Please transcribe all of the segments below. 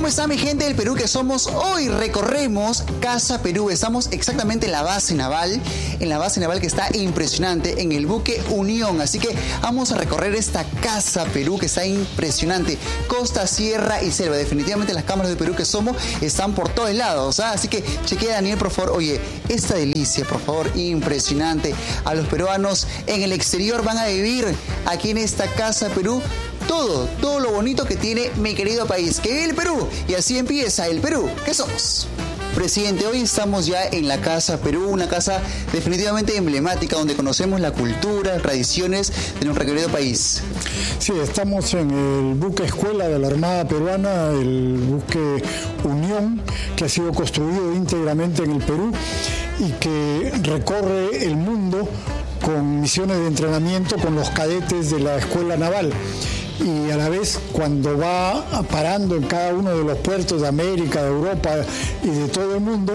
¿Cómo está mi gente del Perú que somos? Hoy recorremos Casa Perú. Estamos exactamente en la base naval que está impresionante, en el buque Unión. Así que vamos a recorrer esta Casa Perú que está impresionante. Costa, sierra y selva. Definitivamente las cámaras de Perú que somos están por todos lados, ¿ah? Así que chequea, Daniel, por favor. Oye, esta delicia, por favor, impresionante. A los peruanos en el exterior van a vivir aquí en esta Casa Perú todo lo bonito que tiene mi querido país, que es el Perú. Y así empieza el Perú que somos. Presidente, hoy estamos ya en la Casa Perú, una casa definitivamente emblemática donde conocemos la cultura, tradiciones de nuestro querido país. Sí, estamos en el buque escuela de la Armada Peruana, el buque Unión, que ha sido construido íntegramente en el Perú y que recorre el mundo con misiones de entrenamiento con los cadetes de la Escuela Naval. Y a la vez, cuando va parando en cada uno de los puertos de América, de Europa y de todo el mundo,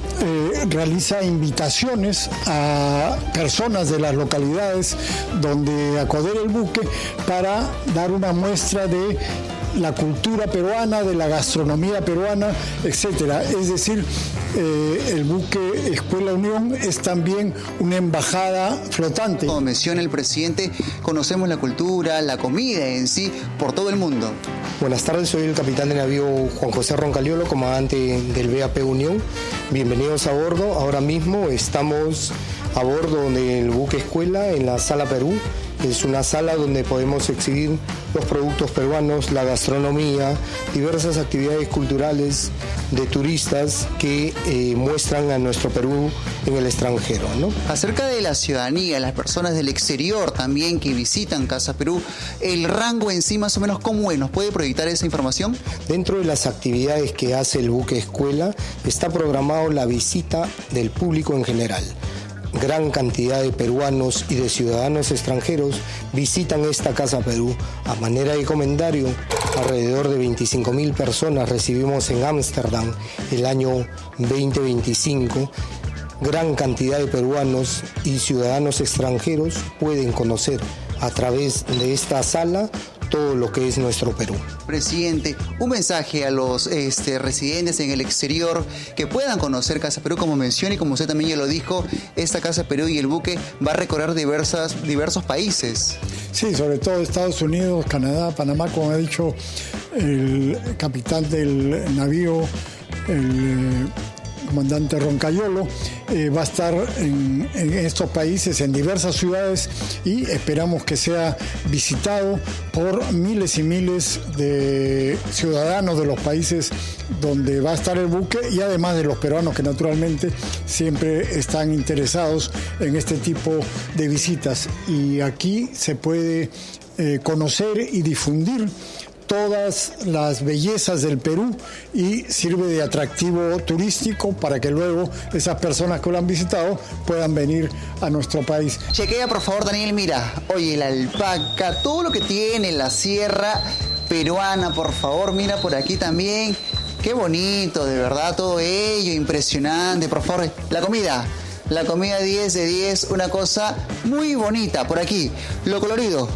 realiza invitaciones a personas de las localidades donde acodera el buque para dar una muestra de la cultura peruana, de la gastronomía peruana, etcétera. Es decir, el buque Escuela Unión es también una embajada flotante. Como menciona el presidente, conocemos la cultura, la comida en sí, por todo el mundo. Buenas tardes, soy el capitán de navío Juan José Roncaliolo, comandante del BAP Unión. Bienvenidos a bordo. Ahora mismo estamos a bordo del buque Escuela en la Sala Perú. Es una sala donde podemos exhibir los productos peruanos, la gastronomía, diversas actividades culturales de turistas que muestran a nuestro Perú en el extranjero, ¿no? Acerca de la ciudadanía, las personas del exterior también que visitan Casa Perú, el rango en sí más o menos, ¿cómo es? ¿Nos puede proyectar esa información? Dentro de las actividades que hace el buque Escuela está programado la visita del público en general. Gran cantidad de peruanos y de ciudadanos extranjeros visitan esta Casa Perú. A manera de comentario, alrededor de 25.000 personas recibimos en Ámsterdam el año 2025. Gran cantidad de peruanos y ciudadanos extranjeros pueden conocer a través de esta sala todo lo que es nuestro Perú. Presidente, un mensaje a los residentes en el exterior que puedan conocer Casa Perú, como menciona y como usted también ya lo dijo, esta Casa Perú y el buque va a recorrer diversos países. Sí, sobre todo Estados Unidos, Canadá, Panamá, como ha dicho el capitán del navío, el comandante Roncaliolo, va a estar en estos países, en diversas ciudades, y esperamos que sea visitado por miles y miles de ciudadanos de los países donde va a estar el buque, y además de los peruanos que naturalmente siempre están interesados en este tipo de visitas. Y aquí se puede conocer y difundir todas las bellezas del Perú y sirve de atractivo turístico para que luego esas personas que lo han visitado puedan venir a nuestro país. Chequea por favor, Daniel, mira, oye, la alpaca, todo lo que tiene la sierra peruana, por favor, mira por aquí también, qué bonito, de verdad, todo ello, impresionante, por favor, la comida 10 de 10, una cosa muy bonita, por aquí, lo colorido,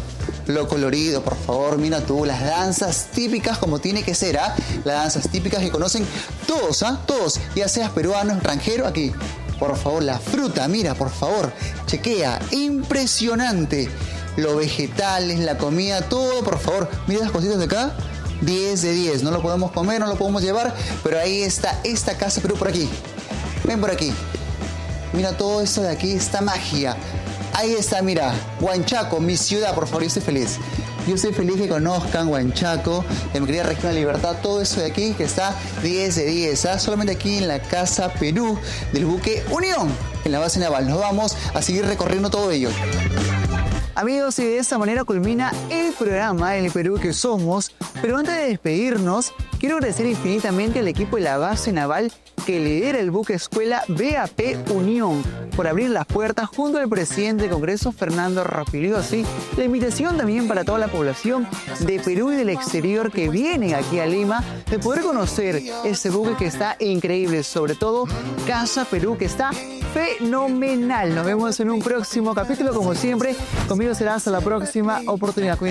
por favor, mira tú, las danzas típicas como tiene que ser, ¿ah? Las danzas típicas que conocen todos, todos, ya seas peruano, extranjero, aquí, por favor, la fruta, mira, por favor, chequea, impresionante, los vegetales, la comida, todo, por favor, mira las cositas de acá, 10 de 10, no lo podemos comer, no lo podemos llevar, pero ahí está esta Casa Perú por aquí, ven por aquí, mira todo esto de aquí, esta magia. Ahí está, mira, Huanchaco, mi ciudad, por favor, yo estoy feliz. Yo estoy feliz que conozcan Huanchaco, de mi querida región de Libertad, todo eso de aquí que está 10 de 10, solamente aquí en la Casa Perú del buque Unión, en la base naval. Nos vamos a seguir recorriendo todo ello. Amigos, y de esta manera culmina el programa El Perú que somos, pero antes de despedirnos, quiero agradecer infinitamente al equipo de la base naval que lidera el buque escuela BAP Unión por abrir las puertas junto al presidente del Congreso, Fernando Raffiliosi. La invitación también para toda la población de Perú y del exterior que vienen aquí a Lima de poder conocer este buque que está increíble, sobre todo Casa Perú, que está fenomenal. Nos vemos en un próximo capítulo, como siempre. Conmigo será hasta la próxima oportunidad.